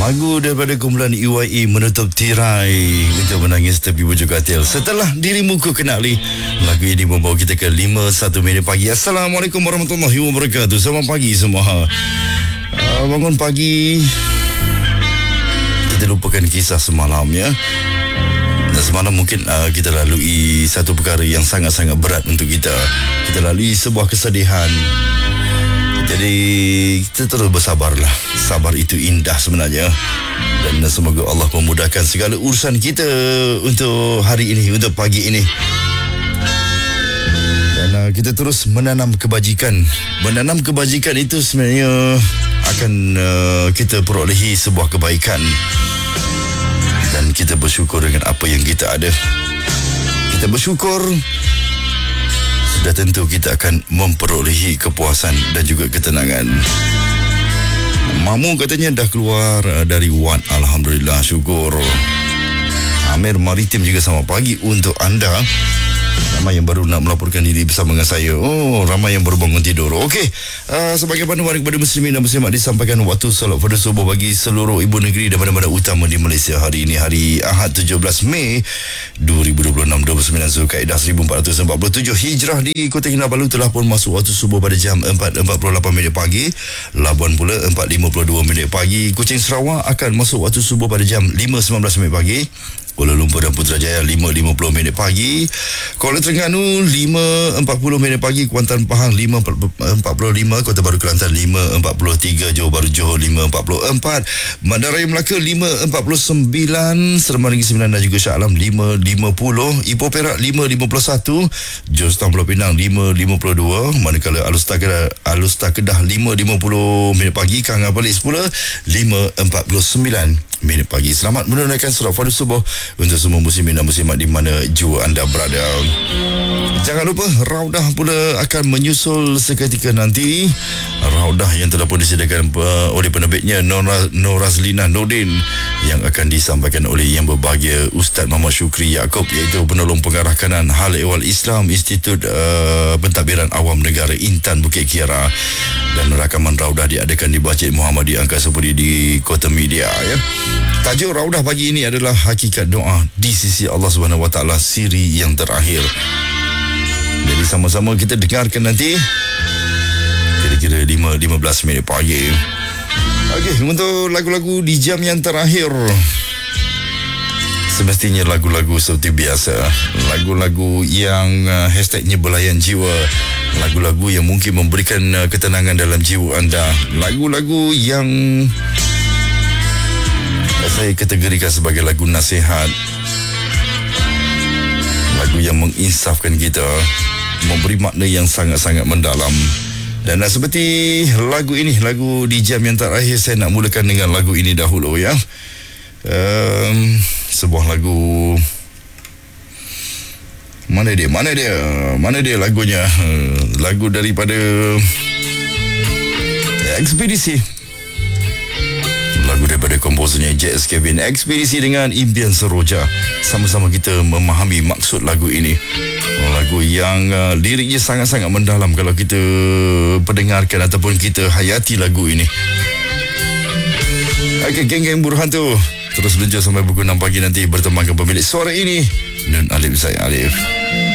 Lagu daripada kumpulan EYE menutup tirai untuk menangis tepi bujuk katil. Setelah dirimu ku kenali, lagu ini membawa kita ke 5:01 minit pagi. Assalamualaikum warahmatullahi wabarakatuh. Selamat pagi semua. Bangun pagi, kita lupakan kisah semalam ya. Dan semalam mungkin kita lalui satu perkara yang sangat-sangat berat untuk kita. Kita lalui sebuah kesedihan. Jadi kita terus bersabarlah. Sabar itu indah sebenarnya. Dan semoga Allah memudahkan segala urusan kita untuk hari ini, untuk pagi ini. Dan kita terus menanam kebajikan. Menanam kebajikan itu sebenarnya akan kita perolehi sebuah kebaikan. Dan kita bersyukur dengan apa yang kita ada. Kita bersyukur, sudah tentu kita akan memperolehi kepuasan dan juga ketenangan. Mamu katanya dah keluar dari Wan. Alhamdulillah, syukur. Amir Maritim juga selamat pagi untuk anda. Ramai yang baru nak melaporkan diri bersama dengan saya. Oh, ramai yang baru bangun tidur. Okey, sebagai panduan kepada muslimin dan muslimat, disampaikan waktu solat pada subuh bagi seluruh ibu negeri dan mana-mana utama di Malaysia hari ini, hari Ahad 17 Mei 2026, 29 Zulkaidah 1447 Hijrah. Di Kota Kinabalu telah pun masuk waktu subuh pada jam 4.48 minit pagi. Labuan pula 4.52 minit pagi. Kuching Sarawak akan masuk waktu subuh pada jam 5.19 minit pagi. Kuala Lumpur dan Putrajaya 5.50 minit pagi. Kuala Terengganu 5.40 minit pagi. Kuantan Pahang 5.45. Kota Baru Kelantan 5.43. Johor Bahru Johor 5.44. Bandaraya Melaka 5.49. Seremban Negeri Sembilan dan juga Shah Alam 5.50. Ipoh Perak 5.51. Johor Setang Pulau Pinang 5.52. Manakala Alustar Kedah 5.50 minit pagi. Kang Abalis pula 5.49 minit pagi. Selamat menunaikan solat fardu subuh untuk semua muslimin dan muslimat di mana jua anda berada. Jangan lupa raudah pula akan menyusul seketika nanti. Raudah yang telah pun disediakan oleh penerbitnya Norazlina Nordin, yang akan disampaikan oleh Yang Berbahagia Ustaz Muhammad Syukri Yaakob, iaitu penolong pengarah kanan Hal Ehwal Islam Institut Pentadbiran Awam Negara Intan Bukit Kiara. Dan rakaman raudah diadakan di Masjid Muhammadiyah Angkasa Puteri di Kota Media ya. Tajuk raudah pagi ini adalah hakikat doa di sisi Allah Subhanahu Wa Taala, siri yang terakhir. Jadi sama-sama kita dengarkan nanti kira-kira 5:15 minit pagi. Okey, untuk lagu-lagu di jam yang terakhir, semestinya lagu-lagu seperti biasa, lagu-lagu yang hashtagnya belayan jiwa, lagu-lagu yang mungkin memberikan ketenangan dalam jiwa anda, lagu-lagu yang saya kategorikan sebagai lagu nasihat, lagu yang menginsafkan kita, memberi makna yang sangat-sangat mendalam. Dan seperti lagu ini, lagu di jam yang terakhir, saya nak mulakan dengan lagu ini dahulu ya. Sebuah lagu, mana dia lagunya, lagu daripada Ekspedisi, lagu daripada komposernya J.S. Kevin. Ekspedisi dengan Impian Seroja. Sama-sama kita memahami maksud lagu ini. Lagu yang liriknya sangat-sangat mendalam kalau kita pendengarkan ataupun kita hayati lagu ini. Okey, geng-geng buruhan tu terus luncur sampai pukul 6 pagi nanti bertemankan pemilik suara ini, Nun Alif Zaid Alif.